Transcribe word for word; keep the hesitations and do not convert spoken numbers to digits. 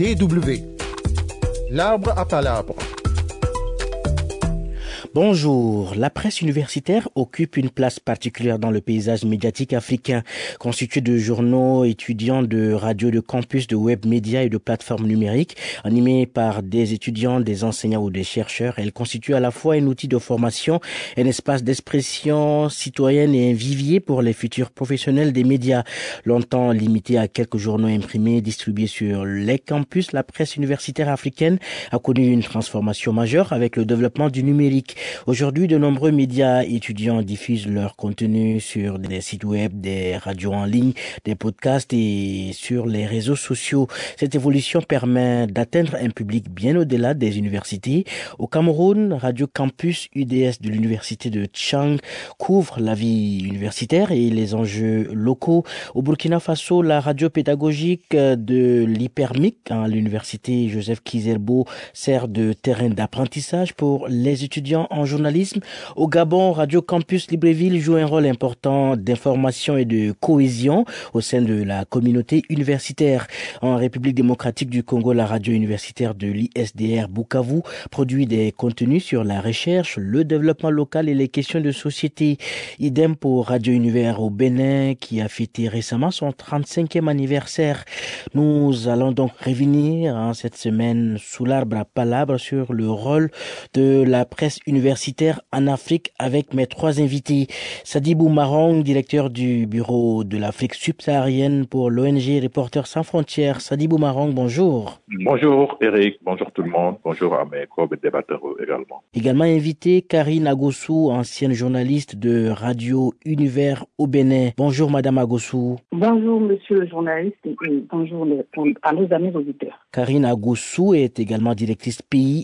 D W. L'arbre à palabres. Bonjour. La presse universitaire occupe une place particulière dans le paysage médiatique africain, constituée de journaux étudiants, de radios, de campus, de web médias et de plateformes numériques, animée par des étudiants, des enseignants ou des chercheurs. Elle constitue à la fois un outil de formation, un espace d'expression citoyenne et un vivier pour les futurs professionnels des médias. Longtemps limitée à quelques journaux imprimés distribués sur les campus, la presse universitaire africaine a connu une transformation majeure avec le développement du numérique. Aujourd'hui, de nombreux médias étudiants diffusent leur contenu sur des sites web, des radios en ligne, des podcasts et sur les réseaux sociaux. Cette évolution permet d'atteindre un public bien au-delà des universités. Au Cameroun, Radio Campus U D S de l'université de Tchang couvre la vie universitaire et les enjeux locaux. Au Burkina Faso, la radio pédagogique de l'Hypermic à l'université Joseph Kizerbo sert de terrain d'apprentissage pour les étudiants en journalisme. Au Gabon, Radio Campus Libreville joue un rôle important d'information et de cohésion au sein de la communauté universitaire. En République démocratique du Congo, la radio universitaire de l'I S D R Bukavu produit des contenus sur la recherche, le développement local et les questions de société. Idem pour Radio Univers au Bénin qui a fêté récemment son trente-cinquième anniversaire. Nous allons donc revenir hein, cette semaine sous l'arbre à palabres sur le rôle de la presse universitaire en Afrique avec mes trois invités. Sadibou Marong, directeur du bureau de l'Afrique subsaharienne pour l'O N G Reporters sans frontières. Sadibou Marong, bonjour. Bonjour Eric, bonjour tout le monde, bonjour à mes co-débatteurs également. Également invité Karine Agossou, ancienne journaliste de Radio Univers au Bénin. Bonjour Madame Agossou. Bonjour Monsieur le journaliste et bonjour les, à nos amis auditeurs. Karine Agossou est également directrice pays